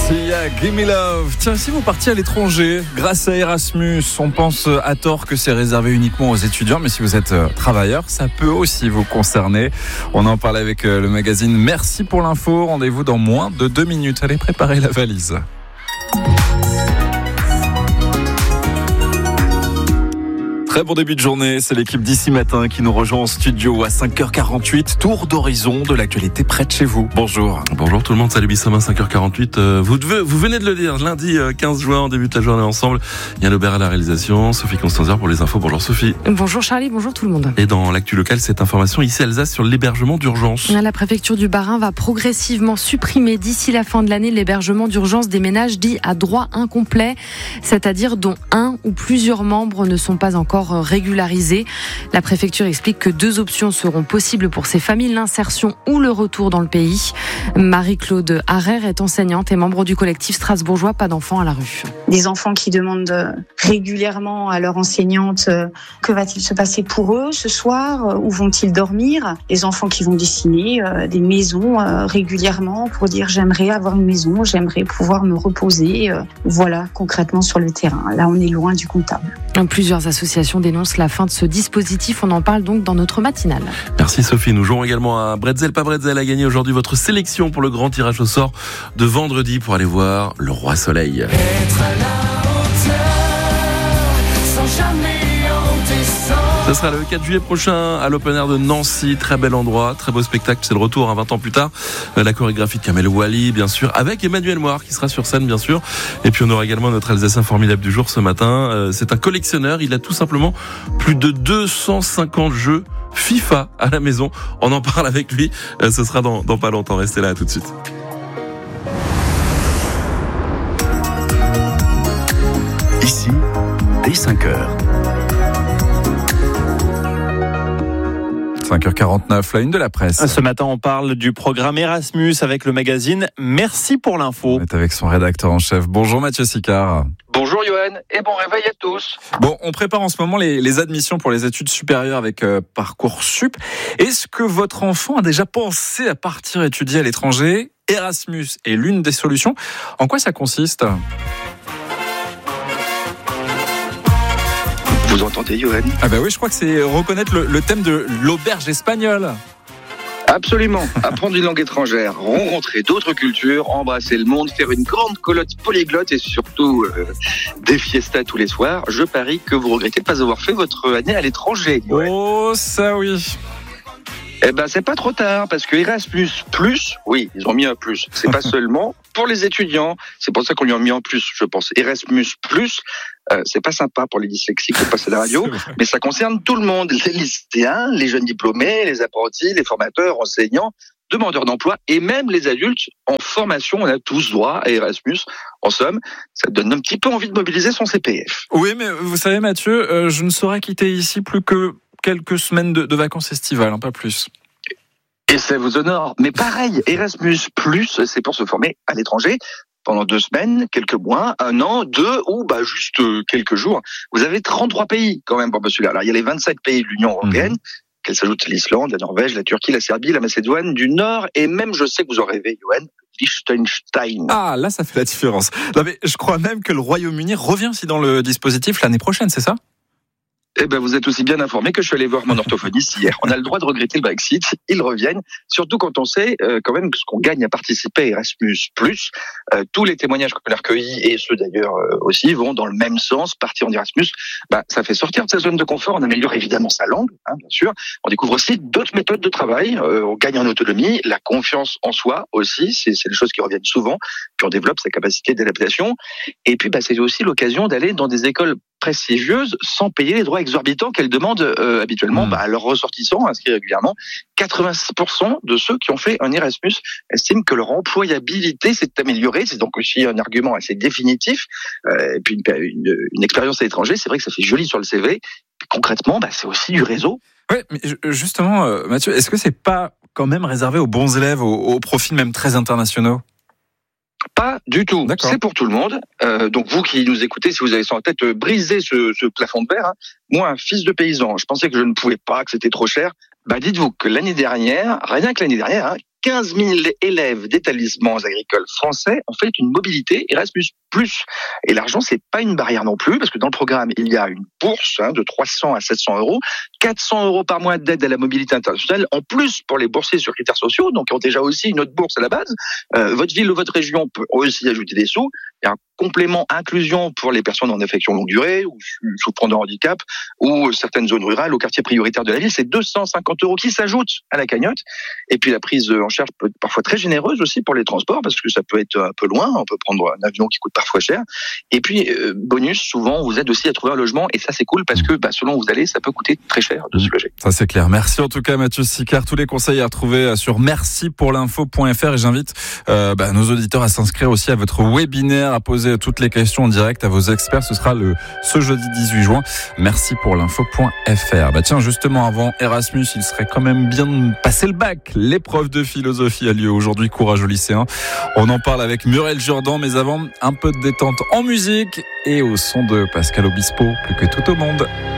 Sia, Gimme Love. Tiens, si vous partiez à l'étranger, grâce à Erasmus, on pense à tort que c'est réservé uniquement aux étudiants, mais si vous êtes travailleur, ça peut aussi vous concerner. On en parle avec le magazine. Merci pour l'info. Rendez-vous dans moins de 2 minutes. Allez, préparez la valise. Très bon début de journée, c'est l'équipe d'ici matin qui nous rejoint en studio à 5h48. Tour d'horizon de l'actualité près de chez vous. Bonjour. Bonjour tout le monde, salut Bissama, 5h48. Vous venez de le dire, lundi 15 juin, on débute la journée ensemble. Yann Aubert à la réalisation, Sophie Constanzer pour les infos. Bonjour Sophie. Bonjour Charlie, bonjour tout le monde. Et dans l'actu locale, cette information ici Alsace sur l'hébergement d'urgence. La préfecture du Bas-Rhin va progressivement supprimer d'ici la fin de l'année l'hébergement d'urgence des ménages dits à droit incomplet, c'est-à-dire dont un ou plusieurs membres ne sont pas encore régularisés. La préfecture explique que 2 options seront possibles pour ces familles, l'insertion ou le retour dans le pays. Marie-Claude Harrer est enseignante et membre du collectif strasbourgeois Pas d'enfants à la rue. Des enfants qui demandent régulièrement à leur enseignante que va-t-il se passer pour eux ce soir, où vont-ils dormir. Les enfants qui vont dessiner des maisons régulièrement pour dire j'aimerais avoir une maison, j'aimerais pouvoir me reposer. Voilà concrètement sur le terrain. Là on est loin du comptable. Plusieurs associations dénoncent la fin de ce dispositif. On en parle donc dans notre matinale. Merci Sophie. Nous jouons également à Bretzel. Pas Bretzel a gagné aujourd'hui votre sélection pour le grand tirage au sort de vendredi pour aller voir le Roi Soleil. Ce sera le 4 juillet prochain à l'Open Air de Nancy. Très bel endroit, très beau spectacle. C'est le retour 20 ans plus tard. La chorégraphie de Kamel Ouali, bien sûr, avec Emmanuel Moir qui sera sur scène, bien sûr. Et puis on aura également notre Alsacien formidable du jour ce matin. C'est un collectionneur. Il a tout simplement plus de 250 jeux FIFA à la maison. On en parle avec lui. Ce sera dans pas longtemps. Restez là, à tout de suite. Ici, dès 5h. 5h49, la une de la presse. Ce matin, on parle du programme Erasmus avec le magazine Merci pour l'info. On est avec son rédacteur en chef. Bonjour Mathieu Sicard. Bonjour Johan et bon réveil à tous. Bon, on prépare en ce moment les admissions pour les études supérieures avec Parcoursup. Est-ce que votre enfant a déjà pensé à partir étudier à l'étranger ? Erasmus est l'une des solutions. En quoi ça consiste ? Vous entendez Johan ? Ah bah oui, je crois que c'est reconnaître le thème de l'auberge espagnole. Absolument. Apprendre une langue étrangère, rencontrer d'autres cultures, embrasser le monde, faire une grande colotte polyglotte et surtout des fiestas tous les soirs. Je parie que vous regrettez de ne pas avoir fait votre année à l'étranger. Johan. Oh, ça oui. Eh ben, c'est pas trop tard, parce que Erasmus+, oui, ils ont mis un plus. C'est pas seulement pour les étudiants. C'est pour ça qu'on lui a mis en plus, je pense. Erasmus+, c'est pas sympa pour les dyslexiques de passer à la radio, mais ça concerne tout le monde. Les lycéens, les jeunes diplômés, les apprentis, les formateurs, enseignants, demandeurs d'emploi et même les adultes en formation. On a tous droit à Erasmus. En somme, ça donne un petit peu envie de mobiliser son CPF. Oui, mais vous savez Mathieu, je ne saurais quitter ici plus que quelques semaines de vacances estivales, pas plus. Et ça vous honore. Mais pareil, Erasmus+, c'est pour se former à l'étranger pendant 2 semaines, quelques mois, 1 an, 2 ou juste quelques jours. Vous avez 33 pays quand même pour postuler. Alors il y a les 27 pays de l'Union européenne, qu'elle s'ajoute l'Islande, la Norvège, la Turquie, la Serbie, la Macédoine du Nord et même, je sais que vous en rêvez, Johan, Liechtenstein. Ah, là ça fait la différence. Non, mais je crois même que le Royaume-Uni revient aussi dans le dispositif l'année prochaine, c'est ça ? Eh ben, vous êtes aussi bien informé que je suis allé voir mon orthophoniste hier. On a le droit de regretter le Brexit. Ils reviennent. Surtout quand on sait quand même ce qu'on gagne à participer à Erasmus+. Tous les témoignages qu'on a recueillis, et ceux d'ailleurs aussi, vont dans le même sens. Partir en Erasmus, ça fait sortir de sa zone de confort. On améliore évidemment sa langue, bien sûr. On découvre aussi d'autres méthodes de travail. On gagne en autonomie. La confiance en soi aussi, c'est des choses qui reviennent souvent. Puis on développe sa capacité d'adaptation. Et puis, c'est aussi l'occasion d'aller dans des écoles prestigieuses sans payer les droits exorbitants qu'elles demandent habituellement à leurs ressortissants inscrits régulièrement. 86% de ceux qui ont fait un Erasmus estiment que leur employabilité s'est améliorée. C'est donc aussi un argument assez définitif. Et puis une expérience à l'étranger, c'est vrai que ça fait joli sur le CV. Concrètement, c'est aussi du réseau. Oui, mais justement, Mathieu, est-ce que c'est pas quand même réservé aux bons élèves, aux profils même très internationaux ? Pas du tout. D'accord. C'est pour tout le monde. Donc vous qui nous écoutez, si vous avez ça en tête, brisez ce plafond de verre. Moi, un fils de paysan, je pensais que je ne pouvais pas, que c'était trop cher. Dites-vous que l'année dernière, rien que l'année dernière, 15 000 élèves d'établissements agricoles français ont fait une mobilité Erasmus+. Et l'argent, c'est pas une barrière non plus, parce que dans le programme, il y a une bourse de 300 à 700 euros, 400 euros par mois d'aide à la mobilité internationale, en plus pour les boursiers sur critères sociaux, donc qui ont déjà aussi une autre bourse à la base. Votre ville ou votre région peut aussi ajouter des sous. Il y a un complément inclusion pour les personnes en affection longue durée ou souffrant de handicap ou certaines zones rurales ou quartiers prioritaires de la ville. C'est 250 euros qui s'ajoutent à la cagnotte. Et puis la prise en charge peut être parfois très généreuse aussi pour les transports parce que ça peut être un peu loin. On peut prendre un avion qui coûte parfois cher. Et puis bonus, souvent on vous aide aussi à trouver un logement et ça c'est cool parce que selon où vous allez, ça peut coûter très cher de se loger. Ça c'est clair. Merci en tout cas Mathieu Sicard. Tous les conseils à retrouver sur mercipourlinfo.fr et j'invite nos auditeurs à s'inscrire aussi à votre webinaire, à poser toutes les questions en direct à vos experts. Ce sera ce jeudi 18 juin. Mercipourlinfo.fr. Tiens, justement, avant Erasmus, il serait quand même bien de passer le bac. L'épreuve de philosophie a lieu aujourd'hui. Courage aux lycéens. On en parle avec Muriel Jourdan, mais avant, un peu de détente en musique et au son de Pascal Obispo, plus que tout au monde.